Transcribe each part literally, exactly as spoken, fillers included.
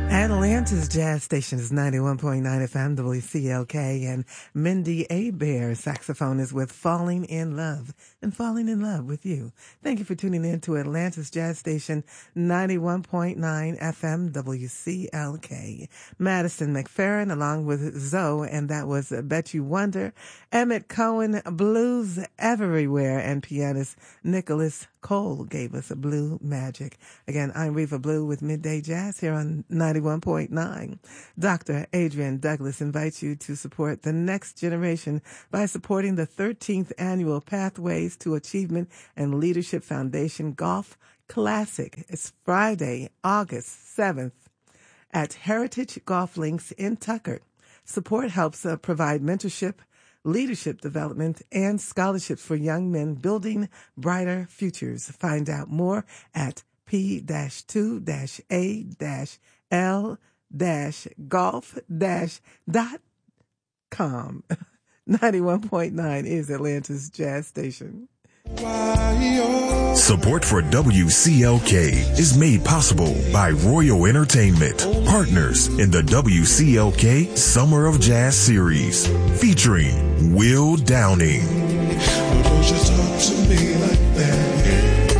Atlanta's Jazz Station is ninety-one point nine F M, W C L K, and Mindy Abair, saxophone, is with Falling in Love, and falling in love with you. Thank you for tuning in to Atlanta's Jazz Station, ninety-one point nine F M, W C L K. Madison McFerrin along with Zoe, and that was Bet You Wonder. Emmett Cohen, Blues Everywhere, and pianist Nicholas Cole gave us a Blue Magic. Again, I'm Reva Blue with Midday Jazz here on ninety-one point nine. Doctor Adrian Douglas invites you to support the next generation by supporting the thirteenth Annual Pathways to Achievement and Leadership Foundation Golf Classic. It's Friday, August seventh at Heritage Golf Links in Tucker. Support helps uh, provide mentorship, leadership development, and scholarships for young men building brighter futures. Find out more at p two a l golf dot com. ninety-one point nine is Atlanta's Jazz Station. Support for W C L K is made possible by Royal Entertainment, partners in the W C L K Summer of Jazz Series, featuring Will Downing. Don't you talk to me like that.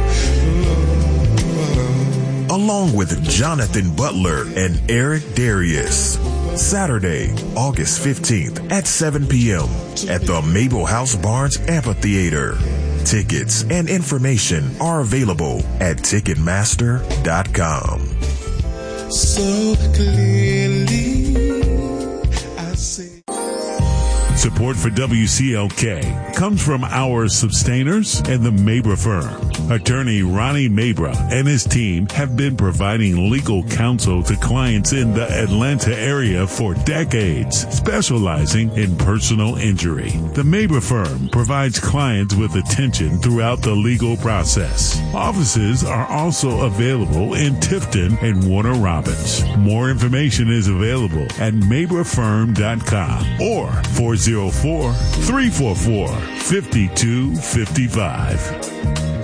Along with Jonathan Butler and Eric Darius. Saturday, August fifteenth at seven p.m. at the Mabel House Barnes Amphitheater. Tickets and information are available at ticketmaster dot com. So clearly, I see. Support for W C L K comes from our sustainers and the Mabra firm. Attorney Ronnie Mabra and his team have been providing legal counsel to clients in the Atlanta area for decades, specializing in personal injury. The Mabra firm provides clients with attention throughout the legal process. Offices are also available in Tifton and Warner Robins. More information is available at mabra firm dot com or four oh four, three four four, five two five five.